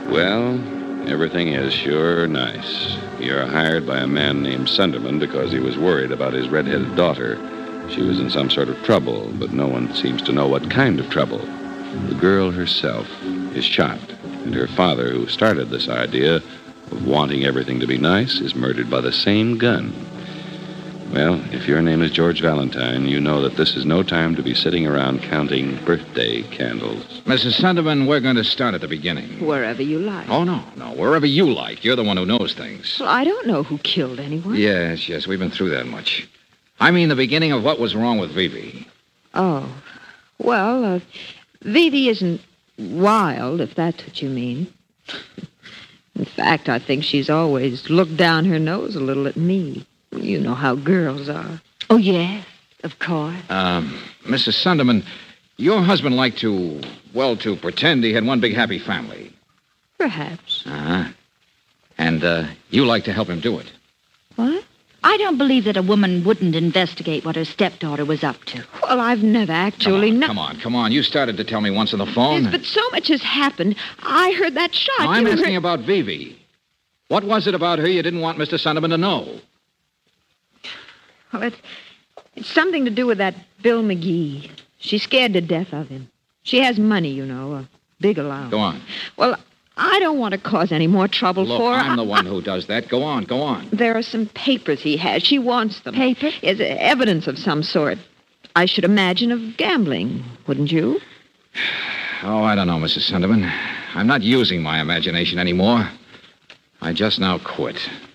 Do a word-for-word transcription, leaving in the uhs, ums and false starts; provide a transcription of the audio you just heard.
Well, everything is sure nice. You're hired by a man named Sunderman because he was worried about his red-headed daughter. She was in some sort of trouble, but no one seems to know what kind of trouble. The girl herself is shot, and her father, who started this idea of wanting everything to be nice, is murdered by the same gun. Well, if your name is George Valentine, you know that this is no time to be sitting around counting birthday candles. Missus Sunderman, we're going to start at the beginning. Wherever you like. Oh, no, no, wherever you like. You're the one who knows things. Well, I don't know who killed anyone. Yes, yes, we've been through that much. I mean the beginning of what was wrong with Vivi. Oh. Well, uh, Vivi isn't wild, if that's what you mean. In fact, I think she's always looked down her nose a little at me. You know how girls are. Oh, yes, of course. Um, Missus Sunderman, your husband liked to, well, to pretend he had one big happy family. Perhaps. Uh-huh. And, uh, you like to help him do it. What? I don't believe that a woman wouldn't investigate what her stepdaughter was up to. Well, I've never actually... Come on, no- come on, come on. You started to tell me once on the phone. Yes, but so much has happened. I heard that shot. No, I'm You asking heard- about Vivi. What was it about her you didn't want Mister Sunderman to know? Well, it's, it's something to do with that Bill McGee. She's scared to death of him. She has money, you know, a big allowance. Go on. Well, I don't want to cause any more trouble Look, for her. I'm the I- one who does that. Go on, go on. There are some papers he has. She wants them. Papers? Is evidence of some sort. I should imagine of gambling, wouldn't you? Oh, I don't know, Missus Sunderman. I'm not using my imagination anymore. I just now quit.